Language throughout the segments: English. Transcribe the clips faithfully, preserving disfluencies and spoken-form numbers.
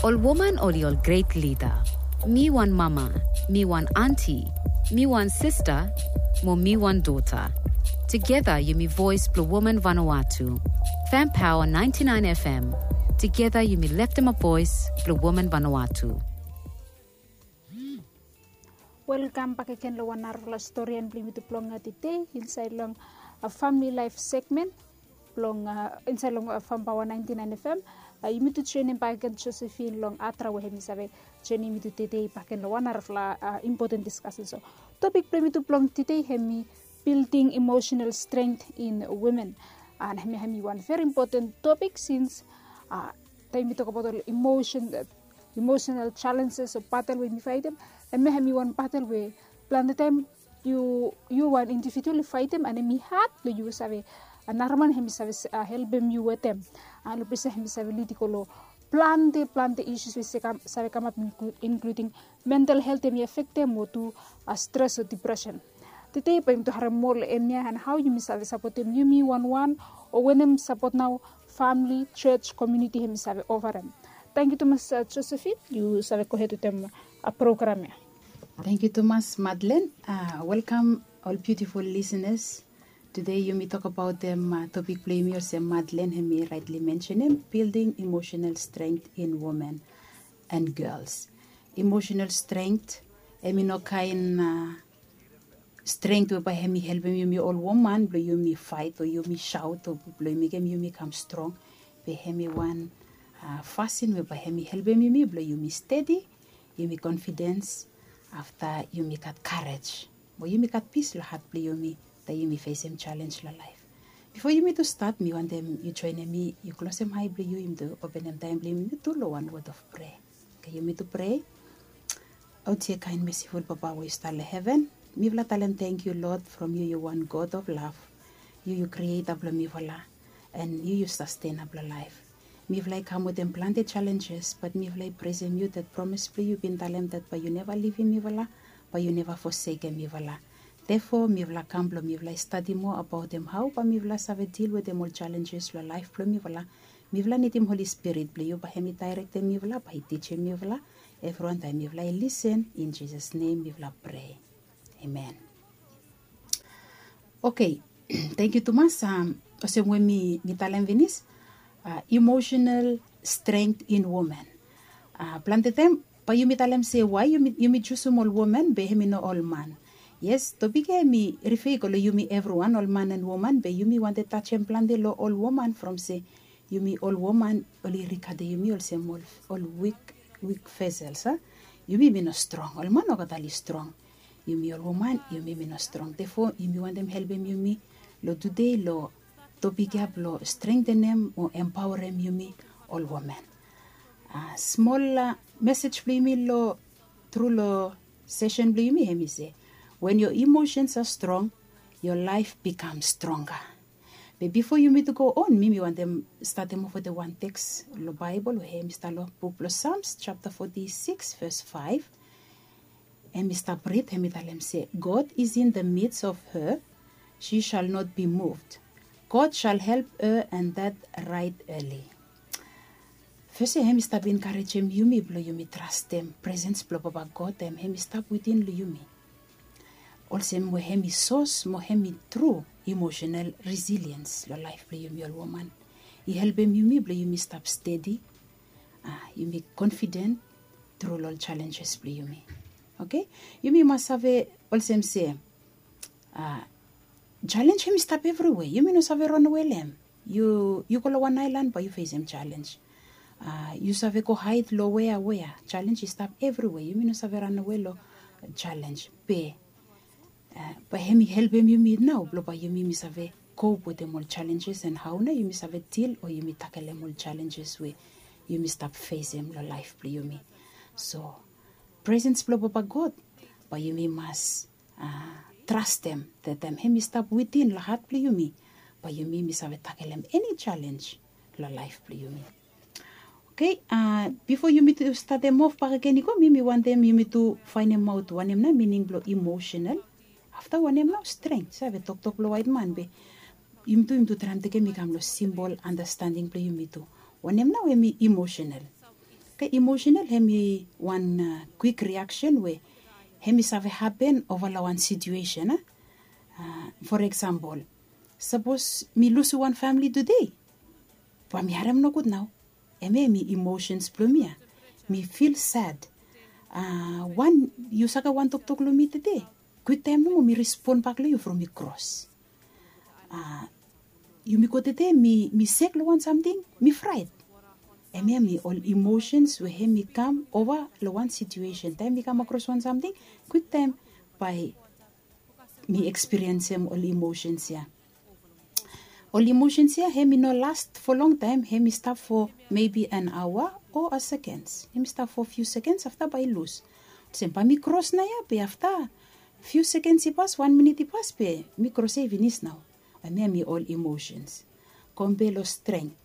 All woman or your great leader. Me one mama, me one auntie, me one sister, mo me one daughter. Together you me voice Blue Woman Vanuatu. Fan Power ninety-nine F M. Together you me left them a voice Blue Woman Vanuatu. Welcome back again to one hour story and bring me to plong today inside long a family life segment. Plong uh, inside long a Fan Power ninety-nine F M. Uh, you meet to training back and Josephine long atra we hemi sabe training me to today back in the one hour la uh, important discussion. So topic play me to plong today hemi building emotional strength in women. And hemi hemi one very important topic since uh time we talk about the emotion uh, emotional challenges or battle when we fight them. And me hemi one battle we plan the time you you one individually fight them and me hat lo you sabe anarman hemi sabe uh, help them you with them. And lo pesa hemi sabe lidikolo plan the plan the issues we sabe come up including mental health hemi affect them or to uh, stress or depression. Today pa to have more enya and how you misabe support them you me one one or when them support now family church community hemi sabe over them. Thank you Thomas uh, Josephine you sabe ko hetu tem a program. Thank you Thomas Madeleine. Uh, welcome all beautiful listeners. Today you may talk about them uh, topic play me or say Madeleine hemi rightly mentioned him building emotional strength in women and girls. Emotional strength emi no kain uh, strength whereby hemi help you me all woman blow you me fight or you me shout or blow me game you me come strong be hemi one uh, fasten whereby hemi help me me blow you me steady you me confidence after you me got courage or you me got peace lo heart play you me that you me face him challenge la life. Before you me to start me want them you join me you close them high blow you him to open them time blame me to lo one word of prayer. Okay you me to pray. Out here kind merciful Papa we start heaven. Me vla talent thank you Lord from you you one God of love. You you create a me voila and you you sustainable life. Me vla come with them planted challenges but me vla praise you that promise play you been talent that but you never leave me voila but you never forsake me voila. Therefore me vla come blow me vla study more about them how but me vla save deal with them all challenges lo life blow me voila. Me vla need him Holy Spirit play you but him direct me voila by teach me voila. Everyone time me vla listen in Jesus name me vla pray. Amen. Okay, thank you Thomas. Um, also when me me talent venis, uh, emotional strength in women. Uh, plante them, pa you me talent say why you me you me choose all women, be me no all man. Yes, to begin me refer ko you me everyone all man and woman, be you me want to touch and plan the law all woman from say you me all woman only ricade you me all say all all weak weak vessels. Huh? You me me no strong, all man no gatali strong. You me all woman, you me me no strong. Therefore, you me want them help them you me. Lo today lo topic up lo strengthen them or empower them you me all women. Uh, small uh, message play me lo through lo session play me hemi say when your emotions are strong, your life becomes stronger. But before you me to go on, me me want them start them off with the one text lo Bible we hemi start lo book lo Psalms chapter forty-six verse five. And Mister Brit him say, God is in the midst of her, she shall not be moved. God shall help her and that right early. First him stop encourage him, you me blow you me trust them, presence blow baba God them, him stop within you me. Also mo him source, mo him true emotional resilience, your life blow you me all woman. He help him you me blow you me stop steady, uh, you me confident through all challenges blow you me. Okay, you may must have a also say, uh, challenge him stop everywhere. You may not have a run away them. You you go one island, but you face him challenge. Uh, you have go hide low where where challenge is stop everywhere. You may not have a run away low challenge. Be, uh, but him help him you meet now. But you may miss have a cope with them all challenges and how now you miss have a deal or you may tackle them all challenges where you may stop facing your life. Play you me so. Presence flow Papa God, but you may must uh, trust them that them him stop within la heart play you me, but you may miss have tackle them any challenge la life play you me. Okay, uh, before you me to start them off, para again me me want them you me to find them out one them na meaning blow emotional. After one them now strength, so have talk talk blow white man be. You me to him to try to get me come lo symbol understanding play you me to. One them now me emotional. Okay, emotional hemi one uh, quick reaction where hemi save happen over la one situation. Eh? Uh, for example, suppose me lose one family today. But me harem no good now. Eme me emotions plumia. Me feel sad. Uh, one you saka one tok tok lumi today. Quick time no me respond back you from me cross. Uh, you me go today me me sick lo want something me fright. Eme me all emotions we he me come over lo one situation. Time me come across one something quick time by me experience them all emotions yeah. All emotions here, he may not last for a long time. He may stop for maybe an hour or a seconds. He may stop for a few seconds after by lose. Sempa mi cross na ya, pe after few seconds he pass, one minute he pass, pe mi cross even is now. And then me all emotions. Kombe lo strength.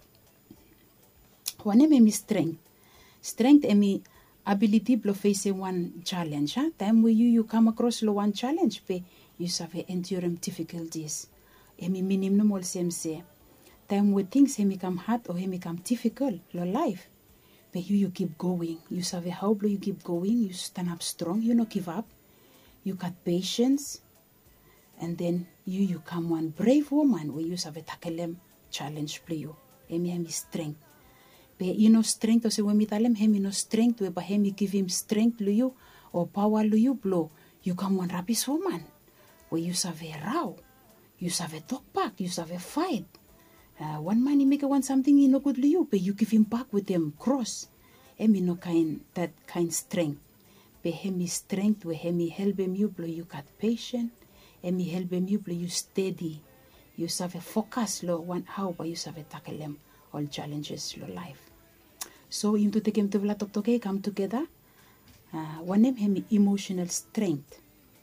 Wane me mi strength. Strength e mi ability blo face one challenge. Huh? Time where you, you come across lo one challenge, pe you save endure difficulties. Emi minim no mol sem se. Time where things he become hard or he become difficult, lo life. But you you keep going. You save how blow you keep going. You stand up strong. You no give up. You got patience. And then you you come one brave woman where you save takelem challenge play you. Emi hemi strength. But you know strength or se when mi talem hemi no strength we ba hemi give him strength lo you or power lo you blow. You come one rapis woman where you save raw. You save talk back, you save fight. Uh, one man he make one something he no good to you, but you give him back with them cross. Emi no kind that kind strength. But hemi strength where hemi help him you blow you got patient. Hemi help him you blow you steady. You save focus lo one how but you save tackle them all challenges lo life. So you to take him to vla tok toke come together. Uh, one name hemi emotional strength.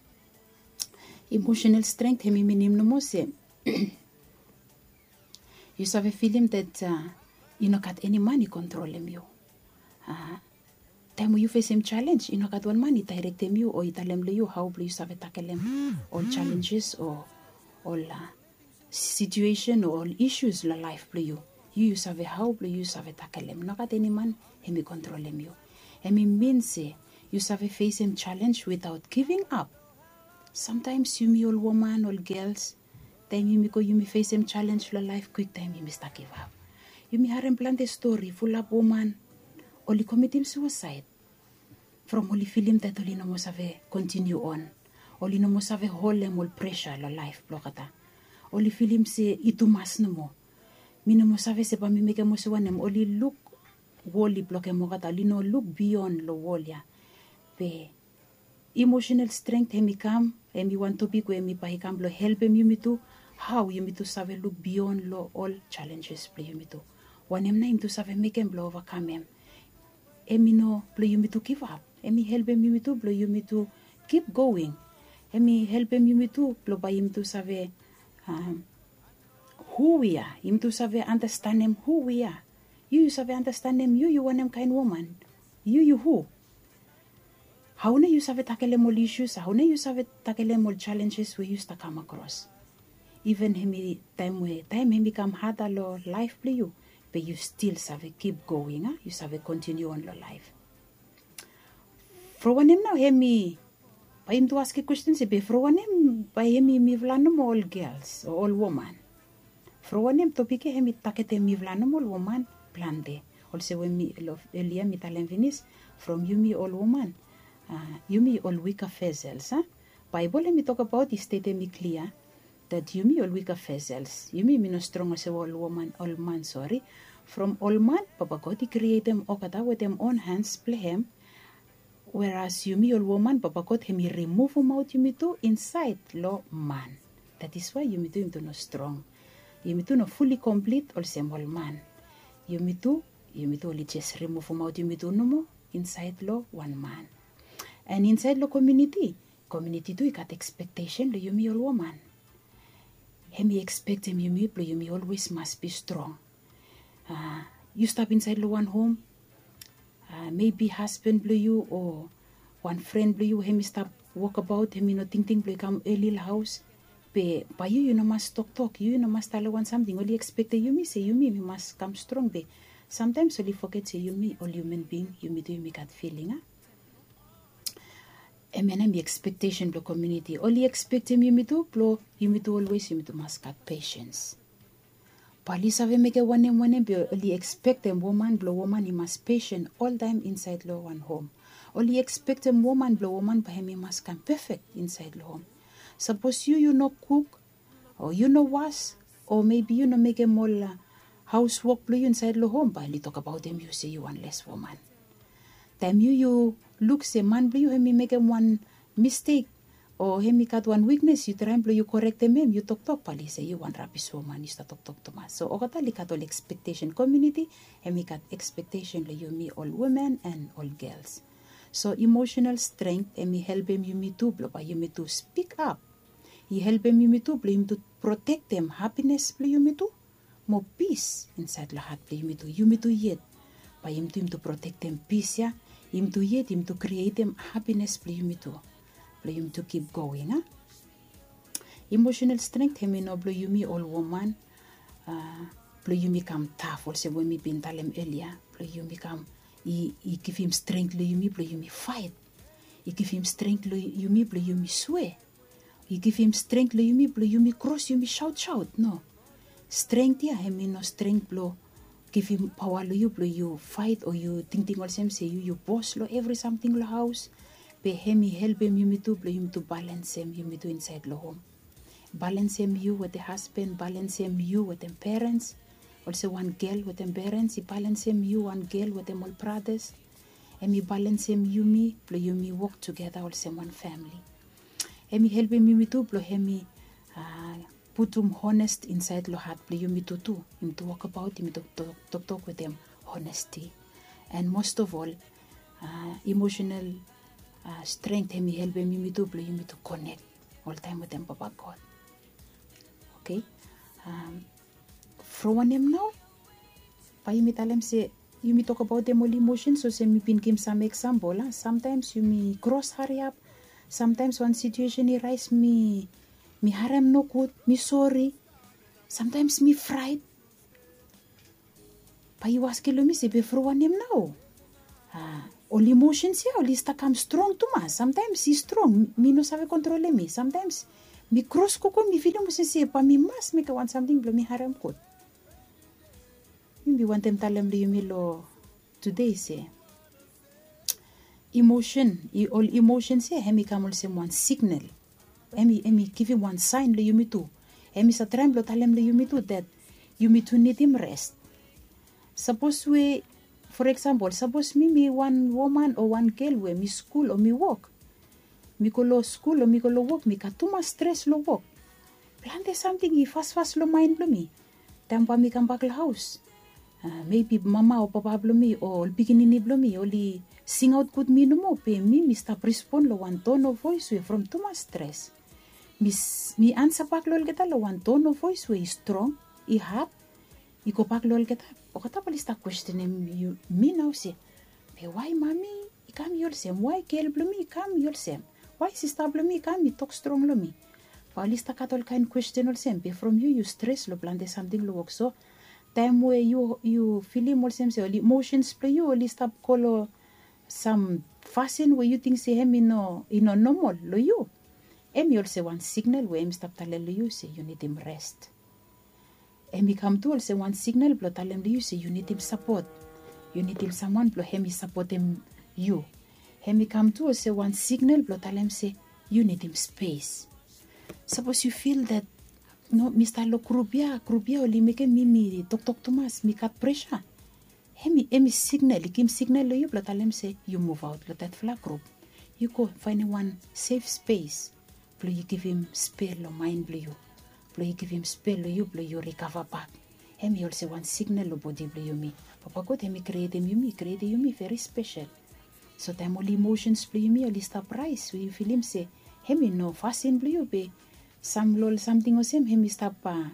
Emotional strength hemi minim no mo se. You save feeling that uh, you no got any money control him you. Uh, time you face him challenge, you no got one money direct him you or italem le you how you save tackle him all challenges or all uh, situation or all issues la life play you. You you save how you save tackle him. No got any man hemi control him you. Hemi means say you save face him challenge without giving up. Sometimes you me all woman, all girls, time you me go you me face them challenge for life, quick time you me start give up. You me harem plant a story full of woman, only commit him suicide. From only film that only no mo save continue on. Only no mo save hold them all pressure la life blokata. Only film say itu mas no mo. Mi no mo save se pa mi make mo suanem only look wally block mo kata, only no look beyond lo wall ya. Pe emotional strength hemi come, hemi want to be where me pa hikam lo help him you me to how you me to save look beyond lo all challenges play you me to. One him na him to save make him blow overcome him. Hemi no blow you me to give up. Hemi help him you me to blow you me to keep going. Hemi help him you me to blow by him to save um, who we are. Him to save understand him who we are. You you save understand him you you want him kind woman. You you who? How na you save tackle all issues? How na you save tackle all challenges we used to come across? Even hemi time we time hemi become harder lo life play you, but you still save keep going. Huh? You save continue on lo life. For one him now hemi, by him to ask a question say be for one him by hemi mi vlanum all girls or all woman. For one him topic hemi takete mi vlanum all woman plante. Also when me love elia mi talen finis from you me all woman. Uh, you me all weaker vessels, huh? Bible me talk about is state me clear that you me all weaker vessels. You me me no strong as all woman, all man, sorry. From all man, Papa God he create them okata with them own hands play him. Whereas you me all woman, Papa God him he remove them out you me to inside lo man. That is why you me to him to no strong. You me to no fully complete all same all man. You me to you me to only just remove them out you me to no more inside lo one man. And inside the community, community do you got expectation lo you me all woman. Hemi expect him you me lo you me always must be strong. Uh, you stop inside lo one home, uh, maybe husband blow you or one friend blow you, hemi stop walk about, hemi no think think blow come a little house. Be by you you no must talk talk, you no must tell one something, only expect you me say you me, me must come strong be. Sometimes only forget say you me all human being, you me do you me got feeling, ah. And then I'm expectation the community. Only expect him you me do blow, you me do always you me do must got patience. Palisa we make a one and one and be only expect them woman blow woman he must patient all time inside law one home. Only expect them woman blow woman by him he must come perfect inside the home. Suppose you you no cook or you no wash or maybe you no make a more uh, housework blow you inside the home. But you talk about them you say you one less woman. Time you you look say man blow you him make a one mistake or him got one weakness you try blow you correct them him you talk talk pali say you one rubbish woman you start talk talk to mas. So okata likat all expectation community him got expectation blow you me all women and all girls. So emotional strength and me help him you me too blow by you me to speak up. He help him you me too blow him to protect them happiness blow you me too. More peace inside the heart blow you me too. You me too yet. By him to him to protect them peace ya. Him to yet him to create them happiness blow you me too. Blow him to keep going huh? Emotional strength him no blow you me all woman. Uh, blow you me come tough also when me been tell him earlier. Blow you me come He, he give him strength, lo you me, blow you me fight. He give him strength, lo you me, blow you me swear. He give him strength, lo you me, blow you me cross, you me shout, shout. No. Strength, yeah, I mean no strength, blow. Give him power, lo you, blow you fight, or you think, think all same, say you, you boss, lo every something, lo house. Be him, he help him, you me too, blow him to balance him, you me do inside lo home. Balance him, you with the husband, balance him, you with them parents. Also one girl with them parents, he balance him, you one girl with them all brothers. And me balance him, you me, blow you me work together, also one family. And me help him, you me too, blow him me uh, put him honest inside lo heart, blow you me too too. Him to walk about, him to talk, talk, talk with them, honesty. And most of all, uh, emotional uh, strength, him me help him, you me too, blow you me to connect all time with them, Papa God. Okay? Um, From him now, pa you me tell him say, you me talk about them all emotions, so say me pin give some example. Huh? Sometimes you me cross hurry up, sometimes one situation he rise me, me harem no good, me sorry, sometimes me fright. Pa you ask me say, be from him now. Uh, all emotions here, all is to come strong to me. Sometimes he's strong, me no sabe control me. Sometimes me cross kuko, me feel mo say, pa me mas me ka want something, blow me harem good. Maybe want them tell them you me lo today say emotion all emotions here hemi come also one signal hemi hemi give him one sign lo you me too hemi sa tremble tell them you me too that you me too need him rest. Suppose we for example suppose me me one woman or one girl we me school or me work me go lo school or me go lo work me ka too much stress lo work plan there something he fast fast lo mind lo me tampa me come back lo house. Uh, maybe mama or papa blow me or beginning blow me only sing out good me no more pay me me stop respond lo one tone of voice we from too much stress me me answer back lo geta lo one tone of voice we strong I hard I go back lo geta o kata pali stop questioning you me now say me why mommy I come yourself why girl blow me come yourself why sister blow me come me talk strong lo me pali stop kat all kind question all same from you you stress lo plan something lo work so time where you you feeling more same say emotions play you only stop call some fasten where you think say him in no in no normal lo you em you also one signal where him stop tell you say you need him rest em he come to also one signal blow tell him you say you need him support you need him someone blow him support him you him he come to also one signal blow tell him say you need him space. Suppose you feel that no, Mister Lo Krubia, Krubia, only make me me talk talk to mas, me cut pressure. Hemi, hemi signal, him signal you, but tell him say you move out, let that flag group. You go find one safe space. Blow you give him spell or mind blow you. Blow you give him spell or you blow you recover back. Hemi also one signal or body blow you me. Papa God hemi create him you me, create you me very special. So time all emotions blow you me, only stop rise. So you feel him say, hemi no fasten blow you be. Some lol something or same him stop uh,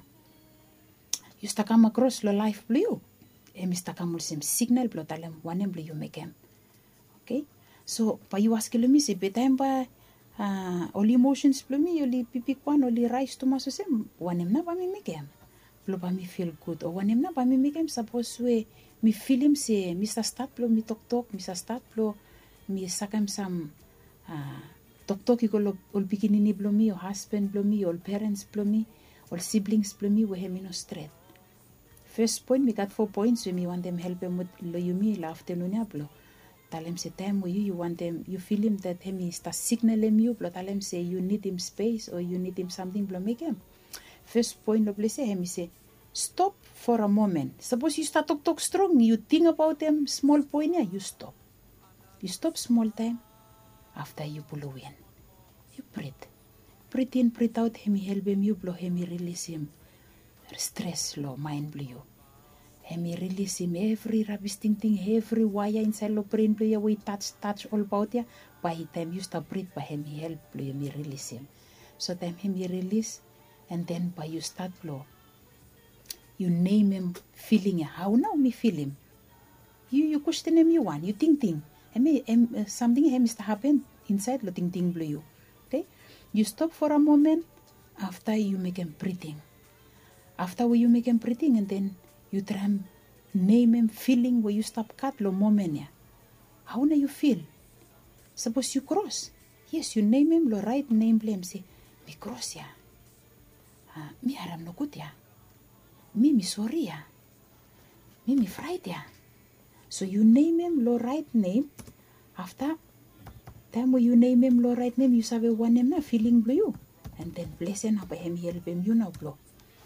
you start come across lo life blue him start come same signal blow tell him one blue you make him okay so pa you ask me say betime ba uh, all emotions blue me only pipi one only rise to mas same one him na ba me make him blow ba me feel good or one him na ba me make him suppose we mi film se mi sa start plo mi tok tok, mi sa start plo mi sakam sam uh, tok tok iko ol bikinini plo mi, o husband plo mi, ol parents plo mi, ol siblings plo mi, we he mi no straight. First point, me got four points when me want them help him with lo yumi la afternoon ya blo. Tell him say time with you, you want them, you feel him that him is the signal him you, blo. Tell him say you need him space or you need him something, blo make him. First point lo say him say stop for a moment. Suppose you start talk talk strong, you think about them small point ya, you stop. You stop small time after you blow in. You breathe. Breathe in, breathe out, him help him you blow him release him. Stress low mind blue. Hemi release him every rubbish thing thing, every wire inside lo brain blue we touch touch all about ya. By the time you start breathe, by hemi help blue hemi release him. So time hemi release and then by you start blow. You name him feeling ya. How now me feel him? You you question him you want, you think think. Hemi um, something hemi start happen inside lo think think blue you. Okay? You stop for a moment after you make him breathing. After where you make him breathing and then you try and name him feeling where you stop cut lo moment ya. How na you feel? Suppose you cross. Yes, you name him lo right name blame say me cross ya. Uh, me haram no good ya. Me me sorry ya. Me me fright ya. So you name him lo right name. After time where you name him lo right name, you sabe one name na feeling blue you. And then bless him by him help him you now blow.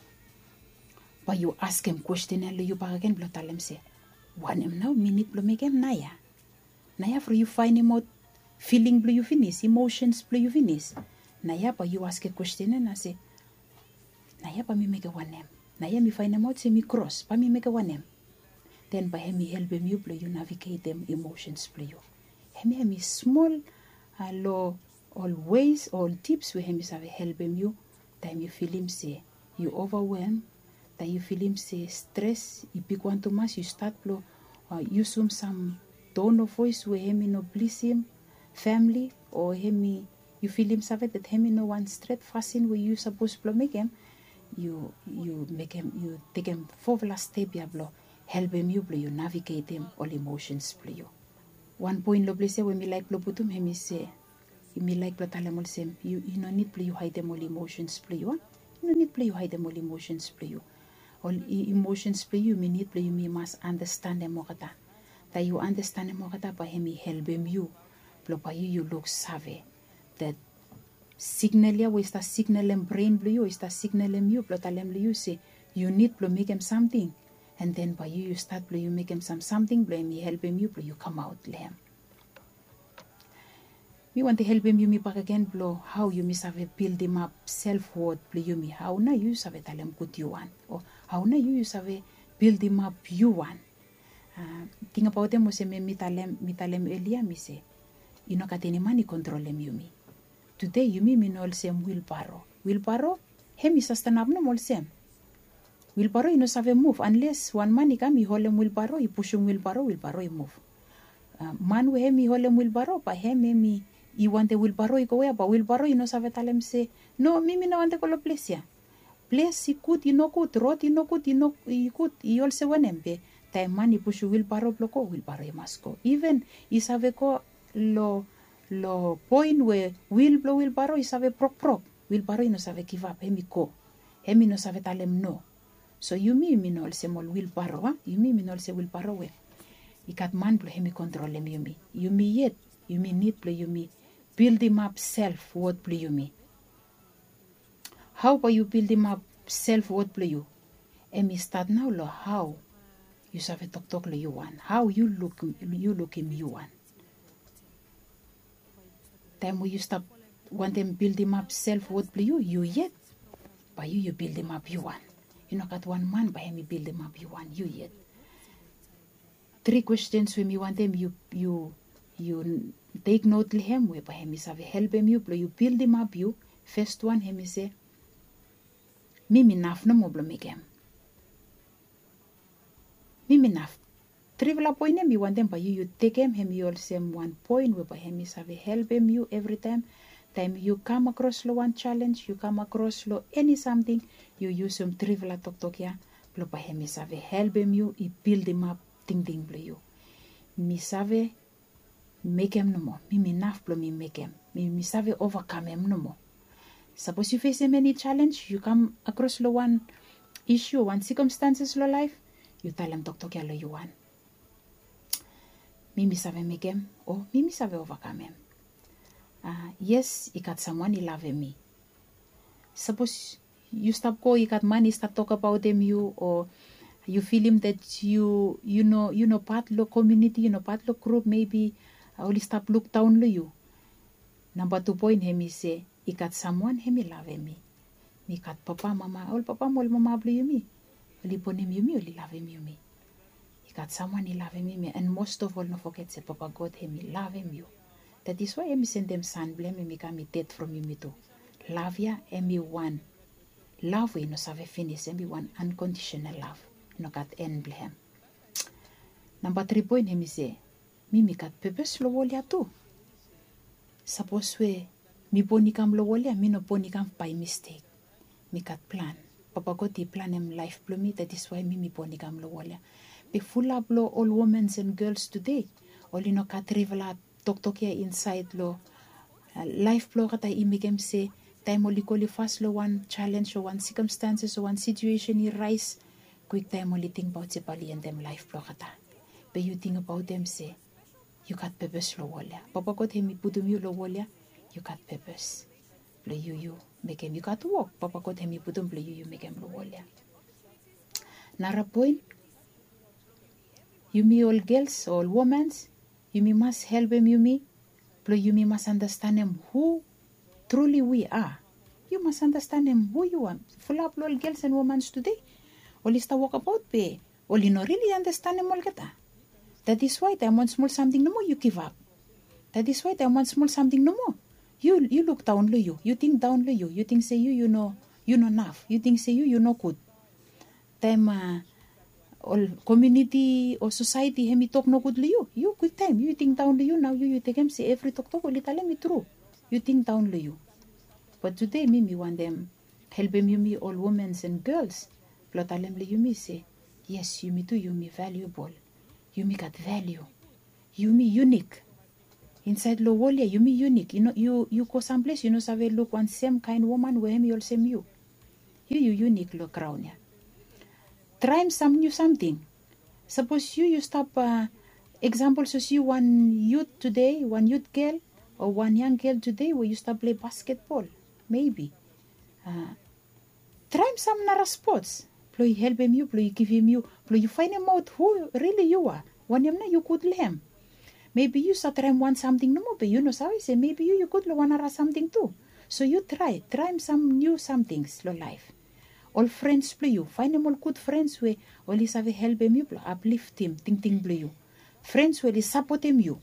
But you ask him question and you back again blow tell him say, one him now, minute blow make him naya. Naya for you find him out feeling blue you finish, emotions blue you finish. Naya but you ask a question and I say, Naya but me make a one name. Naya me find him out say me cross, but me make a one name. Then by him me help him you blow you navigate them emotions blow you. Him him is small uh, low all ways, all tips where him is have help him you. Time you feel him say you overwhelmed. That you feel him say stress, you pick one too much, you start blow, uh, use some some tone of voice where him no please him, family, or him you feel him say that him no one straight fasten where you supposed to make him, you you make him you take him for the last step ya blow, help him you blow, you navigate him all emotions blow you. One point lo say when me like blow putum him is say, me like blow tell him all same, you you no need blow you hide them all emotions blow you, you no need blow you hide them all emotions blow you. All emotions play you, me need play you, me must understand them more kata. That you understand them more kata, by him help him you. Plo by you, you look savvy. That signal ya, we start signal and brain blue you, we start signal him you, plo tell him you say, you need plo make him something. And then by you, you start plo you make him some something, plo me help him you, plo you come out le him. Me want to help him you me back again blow how you miss have build him up self-worth play you me how na you have tell him good you want or how na you have build him up you want uh, think about them was me me tell him me tell him earlier me say you know katini money control him you me today you me me no same wheelbarrow wheelbarrow him is sustainable no all same wheelbarrow you know have move unless one money come you hold him wheelbarrow you push him wheelbarrow wheelbarrow you move uh, man we him you hold him wheelbarrow but him me you want the wheelbarrow you go where but wheelbarrow you know save tell him say no mimi no want to go place ya place you could you know good road you know good you know you could you also want him be time money push wheelbarrow block wheelbarrow you must go even is have go lo lo point where wheel blow wheelbarrow is have prok prok wheelbarrow you know save give up him go him no save tell him no so you me me no also mol wheelbarrow huh? you me me no also wheelbarrow we you got man blow him control him you me you me yet you me need blow you me build him up self what play you me how about you build him up self what play you and me start now lo how you save talk talk lo you want how you look you look him you want time when you stop want them build him up self what play you you yet by you you build him up you want you know got one man by him you build him up you want you yet three questions when you want them you you you take note to him we by him is have help him you blow you build him up you first one him is say mimi naf no mo blow make him mimi naf trivial point him you want them by you you take him him you all same one point we by him is have help him you every time time you come across lo one challenge you come across lo any something you use some trivial talk talk ya blow by him is have help him you he build him up ting ting blo you. Mi save make em no more. Mi mi naf blo mi make em. Mi mi save overcome em no more. Suppose you face any challenge, you come across lo one issue, one circumstances lo life, you tell them tok tok ya lo you want. Mi mi save make em, or mi mi save overcome em. Uh, yes, you got someone who love me. Suppose you stop go, you got money, stop talk about them you, or you feel him that you you know you know part lo community, you know part lo group, maybe only stop look down lo you. Number two point him is say, he got someone him love me. Me got papa, mama, all papa, all mama blue you me. Only pon him you me, only love him you me. He got someone he love him me, and most of all no forget say papa God him he love him you. That is why I send them son blame me come me dead from me too. Love ya and me one. Love we no save finish and me one unconditional love. No got end blame. Number three point him say, me me got purpose lo wolia too. Suppose we mi boni kam lo wolia, me no boni kam by mistake. Me got plan. Papa got the plan him life blow me. That is why me me boni kam lo wolia. Be full up lo all women and girls today. All you know cat rivala tok tok ya inside lo uh, life blow kata imigem say time only call fast lo one challenge or one circumstances or one situation he rise. Quick time only think about sepali and them life blow kata. But you think about them say you got purpose lo wolia. Papa got him pudum you lo wolia. You got purpose. Play you you make him you got to walk. Papa got him pudum play you you make him lo wolia. Nara point. You me all girls, all women, you me must help them you me. Play you me must understand them who truly we are. You must understand them who you are. Full up all girls and women today. All is to walk about be. All you know really understand them all kata. That is why they want small something no more, you give up. That is why they want small something no more. You you look down lo you. You think down lo you. You think say you you know you know enough. You think say you you know good. Them uh, all community or society hemi talk no good lo you. You quick time. You think down lo you now you you take him say every talk talk only tell me true. You think down lo you. But today me me want them help them you me all women and girls. Plot tell them lo you me say yes you me too you me valuable. You me got value. You me unique. Inside lo wolia, you me unique. You know, you you go someplace, you know, save look one same kind woman where me all same you. You you unique lo crown ya. Try some new something. Suppose you you stop. Uh, example, so you one youth today, one youth girl or one young girl today where you start play basketball, maybe. Uh, try some nara sports. Play help him you, play give him you, play you find him out who really you are. One him na you could him. Maybe you start try want something no more, but you know so I say maybe you you could wanna something too. So you try, try some new somethings lo life. All friends play you, find him all good friends where all is have help him you, uplift him, ting ting play you. Friends where is support him you.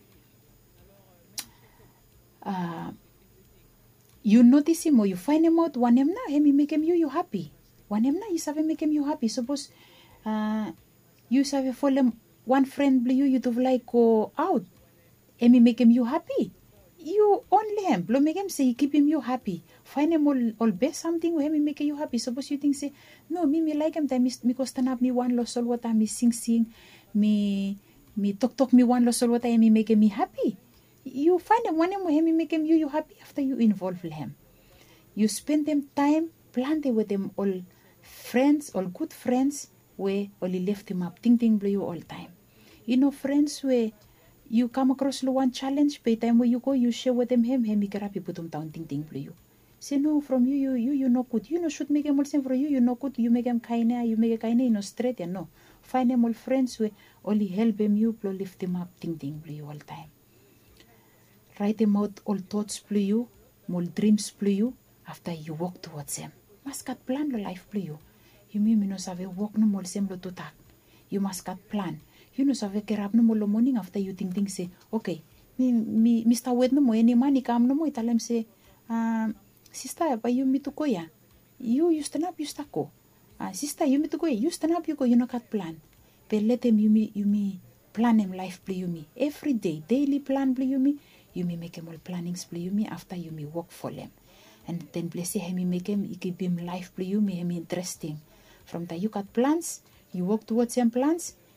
Uh, you notice him or you find him out one him na him make him you you happy. One him na you have make him you happy. Suppose uh, you have follow one friend blue you you to like go out. And me make him you happy. You only him. Blow make him say keep him you happy. Find him all all best something where him make you happy. Suppose you think say no me me like him time me me go stand up me one lo sol what me sing sing me me talk talk me one lo sol what I me make him me happy. You find him one him where him make him you you happy after you involve him. You spend them time planting with them all friends, all good friends where only lift him up, ting ting blue you all time. You know friends where you come across lo one challenge, by time where you go, you share with them him, him make happy put them down, ting ting blue you. Say no, from you, you, you, you know good. You know should make them all same for you, you know good. You make them kind, you make a kind, you know straight, you know. Find them all friends where only help them you, blow lift them up, ting ting blue you all time. Write them out all thoughts blue you, all dreams blue you. After you walk towards them, must got plan lo life blue you. You mean me no save walk no more same lo to tak. You must got plan. You know save kerap no more lo morning after you think think say okay. Me me Mister Wed no more any money come no more. Italem say um sister pa you me to go ya. You you stand up you stand go. Ah sister you me to go you stand up you go you no got plan. But let them you me you me plan them life blue you me every day daily plan blue you me. You me make them all plannings blue you me after you me work for them. And then bless him make him give him life blue you me him interesting. From the you got plans, you work towards them plans,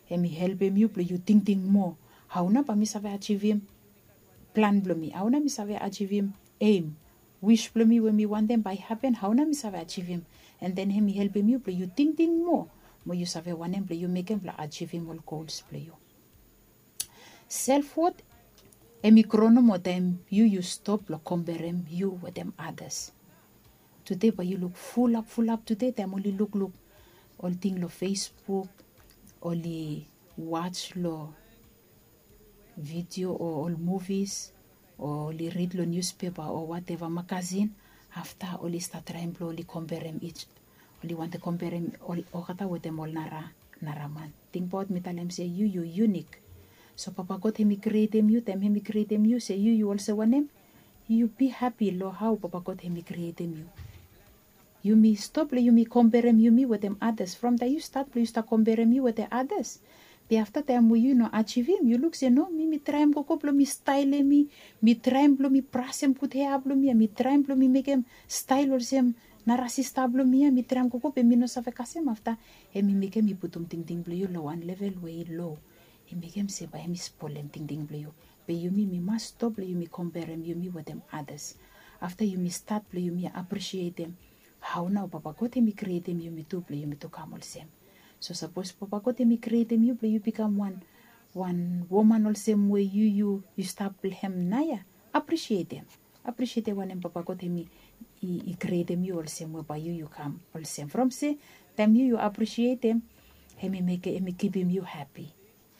hemi help him you plo you think think more. Hauna pa mi save achieve him plan plo mi. Hauna mi save achieve him aim. Wish plo mi when me want them by happen. Hauna mi save achieve him. And then hemi help him you plo you think think more. Mo you save one him plo you make him plo achieve him all goals plo you. Self-worth emi krono mo time you you stop lo compare him you with them others. Today but you look full up full up today time only look look all thing lo Facebook only watch lo video or all movies or only read lo newspaper or whatever magazine after only start trying to only compare them each only want to compare them all okata with them all nara naraman. Think about me tell them say you you unique. So Papa God him create them you them him create them you say you you also want them you be happy lo how Papa God him create them you. You me stop you me compare them you me with them others. From there you start you start compare them you with the others. But after time you know achieve him you look say no me me try him go couple me style me me try him me press him put hair me me try him me make him style or him narasistable me me try him go couple me no save kasem after he me make him me put him ting ting blue low one level way low. He make him say by him spoil him ting ting blue. But you me me must stop you me compare him you me with them others. After you me start blue you me appreciate them. How now Papa God me create them you me too play you me to come all same. So suppose Papa God me create them you play you become one one woman all same way you you you start play him naya. Appreciate them. Appreciate them when Papa God me he, he create them you all same way by you you come all same. From say them you you appreciate them he me make he me keep him you happy.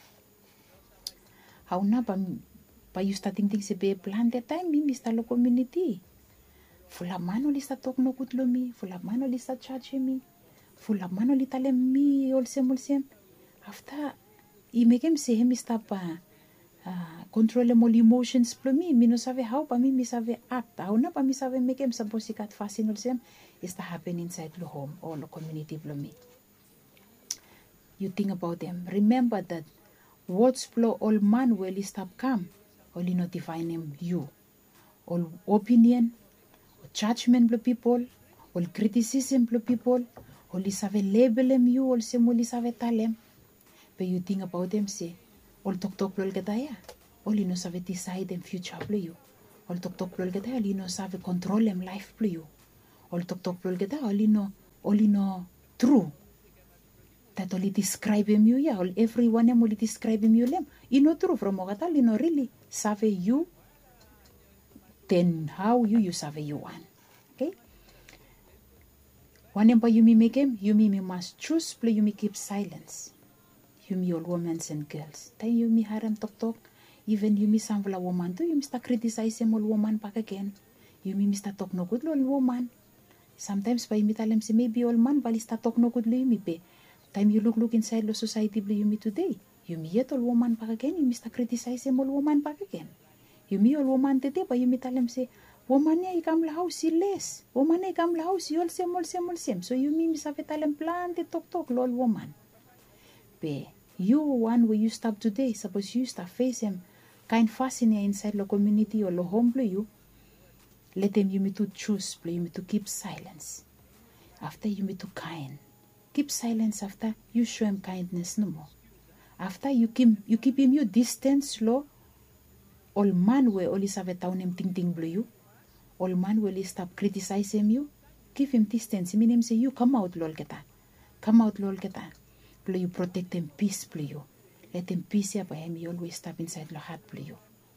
How na pa pa you starting things se be plan that time me Mister Lo community. Fula mano li sta tok no kutlo mi, fula mano li sta charge mi, fula mano li tale mi olsem olsem. After I make him say him stop pa uh, control mo emotions plo mi, mi no save how pa mi mi save act, how na pa mi save make him suppose sikat fasin olsem is to happen inside lo home or lo community plo mi. You think about them. Remember that words plo all man will stop come, only not define him you. All opinion judgment blo people, all criticism blo people, all is have label them you, all sem all is have tell them. But you think about them say, all talk talk blo getaya, all you know have decide them future blo you, all talk talk blo getaya, all you know have control them life blo you, all talk talk blo getaya, all you know, all you know true. That only describe him you, yeah, all everyone them only describe him you them. You know true from Mogatal, you know really save you. Then how you you save you one. Okay? One by you me make him, you me me must choose play you me keep silence. You me all women and girls. Then you me harem talk talk. Even you me some woman too, you me start criticize him all woman back again. You me me start talk no good all woman. Sometimes by me tell them say maybe all man but start talk no good you me be. Time you look look inside the society you me today. You me yet all woman back again, you me start criticize him all woman back again. You me all woman today, but you me tell them say, woman ya ikam la house less. Woman ya ikam la house you all same all same all same. So you me me save tell them plan to talk talk lol woman. Be you one where you stop today, suppose you start face him kind fascinating inside the community or the home play you. Let them you me to choose play you me to keep silence. After you me to kind. Keep silence after you show him kindness no more. After you keep you keep him you distance low. All man will only have a town him ting ting blue you. All man will stop criticizing you. Give him distance. Mean him say you come out lol keta. Come out lol keta. Blue you protect him peace blue you. Let him peace ya by him you always stop inside lo heart blue you.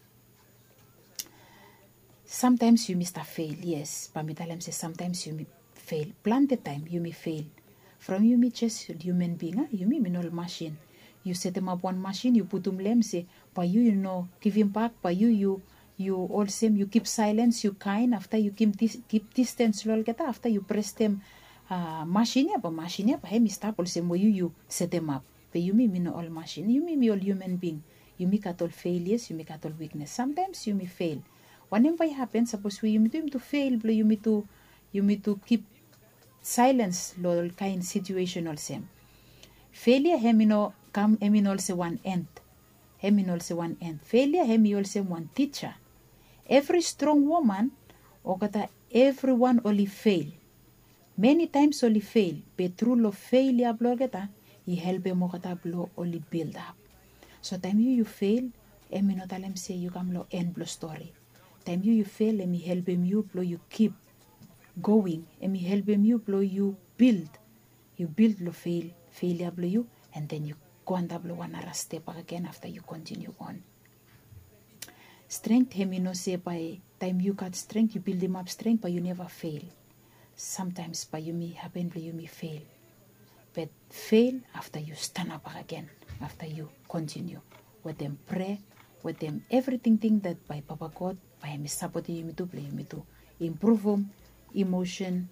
Sometimes you must fail, yes. But me tell him say sometimes you may fail. Plan the time you may fail. From you me just human being, huh? You me me no machine. You set them up one machine, you put them lem, say, by you, you know, give him back, by you, you, you all same, you keep silence, you kind, after you keep dis, keep distance, lol, get after you press them, uh, machine, yeah, but machine, yeah, but hey, me stop all same way you, you set them up. But you me, me no all machine, you me, me all human being. You make at all failures, you make at all weakness. Sometimes you may fail. Whenever it happens, suppose we, you me to fail, but you me to, you me to keep silence, lol, kind situation all same. Failure, hey, me no, come hemi also one end. Hemi also one end. Failure hemi also one teacher. Every strong woman, okata everyone only fail. Many times only fail. But through lo failure blogeta, I help mo kata blo oli build up. So time you you fail, emi no talem say you come lo end blo story. Time you you fail, emi help you blo you keep going. Emi help you blo you build. You build lo fail, failure blo you, and then you go and blo one other step again after you continue on. Strength hemi no say by time you got strength, you build him up strength, but you never fail. Sometimes by you may happen, but you may fail. But fail after you stand up again, after you continue. With them pray, with them everything thing that by Papa God, by him support you to play you to improve them, emotion,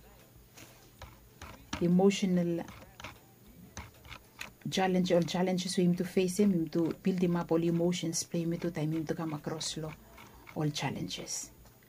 emotional challenge or challenges for him to face him, him to build him up all emotions, play him to time him to come across lo, all challenges.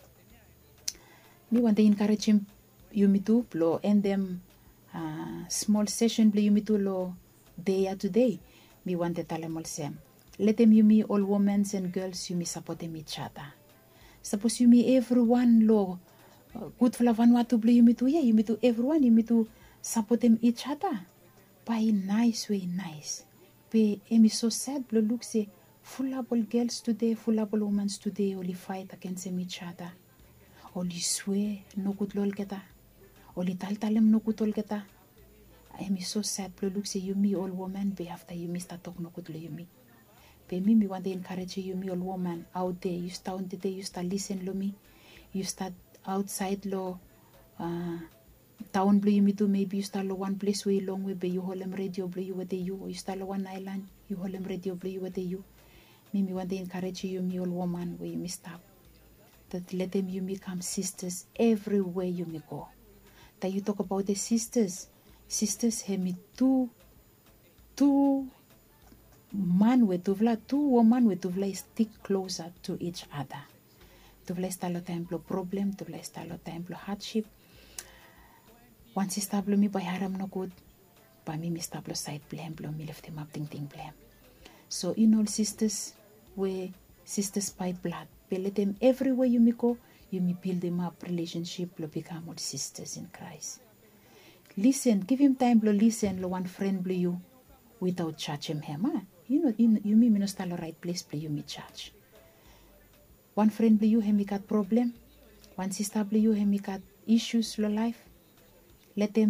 Me want to encourage him you me to blow and them uh, small session play you me to lo day to day. Me want to tell them all same. Let them you me all women and girls you me support them each other. Suppose you me everyone lo uh, good for Vanuatu play you me to yeah you me to everyone you me to support them each other. By nice way nice. Be emi so sad blow look say full up all girls today, full up all women today only fight against them each other. Only swear no good lol keta. Only tal talem no good lol keta. I am so sad blow look say you me all woman be after you miss that talk no good lo you me. Be me me want to encourage you me all woman out there. You start today you start listen lo me. You start outside lo uh town blue you me do maybe you start lo one place way long way be you hold them radio blue you with you or you start lo one island you hold them radio blue you with you. Me me want to encourage you me all woman where you me stop. That let them you me come sisters everywhere you me go. That you talk about the sisters. Sisters have me two two man with tuvla, two woman with tuvla stick closer to each other. Tuvla stalo time problem, tuvla stalo time hardship. One sister blow me by haram no good. By me, Mister Blow side blame, blow me left him up, ting ting blame. So, in all sisters, where sisters by blood, but let them everywhere you may go, you may build them up relationship, blow become all sisters in Christ. Listen, give him time, blow listen, lo one friend blow you without charge him him. Huh? You know, you, you may not start the right place, blow you may charge. One friend blow you, him got problem. One sister blow you, him got issues, lo life. Let them